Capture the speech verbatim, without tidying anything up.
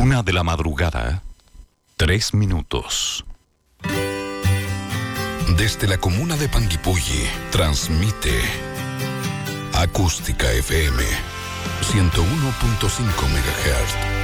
Una de la madrugada, tres minutos. Desde la comuna de Panguipulli, transmite Acústica F M ciento uno punto cinco megahertz.